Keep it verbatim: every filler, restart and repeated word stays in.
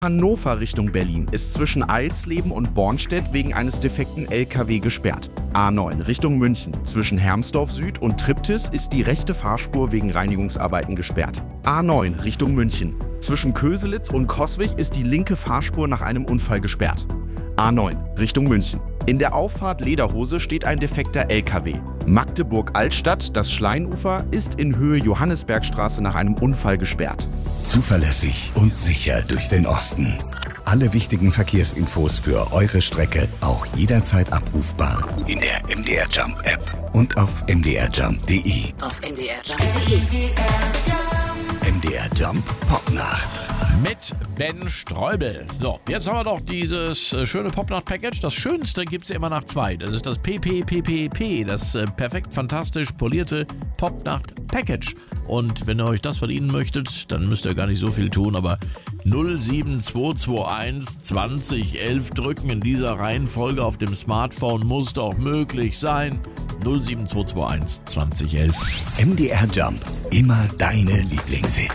Hannover Richtung Berlin ist zwischen Eilsleben und Bornstedt wegen eines defekten L K W gesperrt. A neun Richtung München. Zwischen Hermsdorf Süd und Triptis ist die rechte Fahrspur wegen Reinigungsarbeiten gesperrt. A neun Richtung München. Zwischen Köselitz und Coswig ist die linke Fahrspur nach einem Unfall gesperrt. A neun Richtung München. In der Auffahrt Lederhose steht ein defekter L K W. Magdeburg-Altstadt, das Schleinufer, ist in Höhe Johannisbergstraße nach einem Unfall gesperrt. Zuverlässig und sicher durch den Osten. Alle wichtigen Verkehrsinfos für eure Strecke auch jederzeit abrufbar in der M D R Jump App und auf m d r jump punkt d e. Auf m d r jump punkt d e. M D R Jump Popnacht. Mit Ben Streubel. So, jetzt haben wir doch dieses äh, schöne Popnacht-Package. Das Schönste gibt es ja immer nach zwei. Das ist das P P P P P, das äh, perfekt, fantastisch polierte Popnacht-Package. Und wenn ihr euch das verdienen möchtet, dann müsst ihr gar nicht so viel tun, aber null sieben zwei zwei eins zwanzig elf drücken in dieser Reihenfolge auf dem Smartphone muss doch möglich sein. null sieben zwei zwei eins zwanzig elf. M D R Jump. Immer deine Lieblingshits.